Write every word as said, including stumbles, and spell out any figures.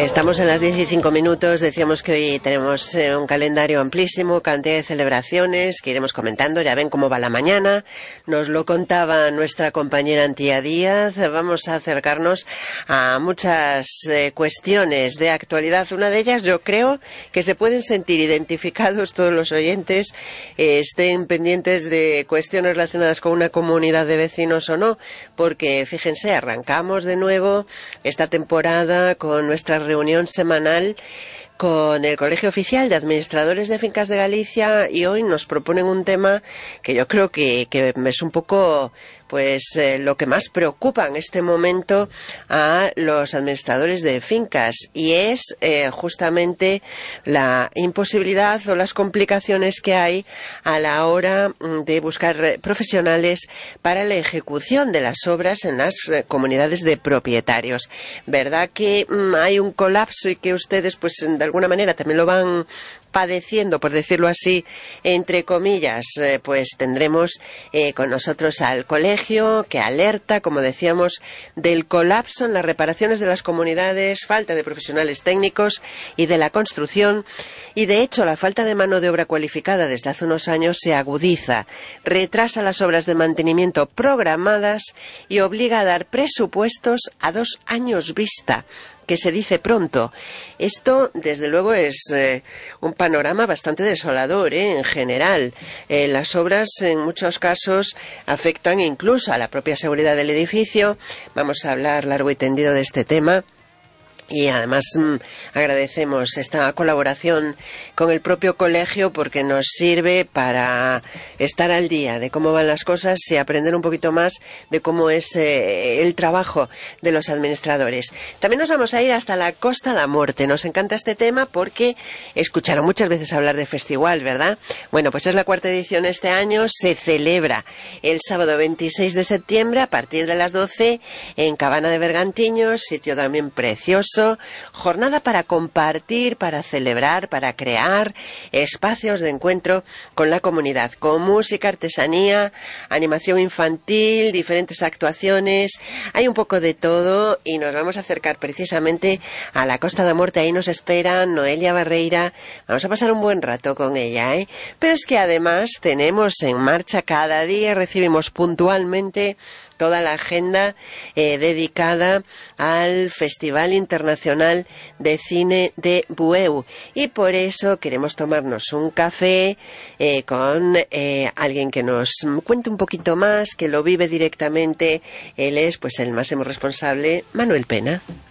Estamos en las diez y cinco minutos, decíamos que hoy tenemos eh, un calendario amplísimo, cantidad de celebraciones que iremos comentando, ya ven cómo va la mañana, nos lo contaba nuestra compañera Antía Díaz, vamos a acercarnos a muchas eh, cuestiones de actualidad, una de ellas yo creo que se pueden sentir identificados todos los oyentes, eh, estén pendientes de cuestiones relacionadas con una comunidad de vecinos o no, porque fíjense, arrancamos de nuevo esta temporada con nuestra reunión semanal con el Colegio Oficial de Administradores de Fincas de Galicia y hoy nos proponen un tema que yo creo que, que es un poco pues eh, lo que más preocupa en este momento a los administradores de fincas y es eh, justamente la imposibilidad o las complicaciones que hay a la hora de buscar profesionales para la ejecución de las obras en las eh, comunidades de propietarios. ¿Verdad que mm, hay un colapso y que ustedes pues de alguna manera también lo van padeciendo, por decirlo así, entre comillas? Eh, pues tendremos eh, con nosotros al colegio que alerta, como decíamos, del colapso en las reparaciones de las comunidades, falta de profesionales técnicos y de la construcción, y de hecho la falta de mano de obra cualificada desde hace unos años se agudiza, retrasa las obras de mantenimiento programadas y obliga a dar presupuestos a dos años vista, que se dice pronto. Esto, desde luego, es eh, un panorama bastante desolador, ¿eh? En general. Eh, las obras, en muchos casos, afectan incluso a la propia seguridad del edificio. Vamos a hablar largo y tendido de este tema. Y además mmm, agradecemos esta colaboración con el propio colegio porque nos sirve para estar al día de cómo van las cosas y aprender un poquito más de cómo es eh, el trabajo de los administradores. También nos vamos a ir hasta la Costa da Morte. Nos encanta este tema porque escucharon muchas veces hablar de festival, ¿verdad? Bueno, pues es la cuarta edición este año. Se celebra el sábado veintiséis de septiembre a partir de las doce en Cabana de Bergantiños, sitio también precioso. Jornada para compartir, para celebrar, para crear espacios de encuentro con la comunidad, con música, artesanía, animación infantil, diferentes actuaciones, hay un poco de todo y nos vamos a acercar precisamente a la Costa da Morte. Ahí nos espera Noelia Barreira, vamos a pasar un buen rato con ella, ¿eh? Pero es que además tenemos en marcha cada día, recibimos puntualmente toda la agenda eh, dedicada al Festival Internacional de Cine de Bueu. Y por eso queremos tomarnos un café eh, con eh, alguien que nos cuente un poquito más, que lo vive directamente. Él es pues el máximo responsable, Manuel Pena.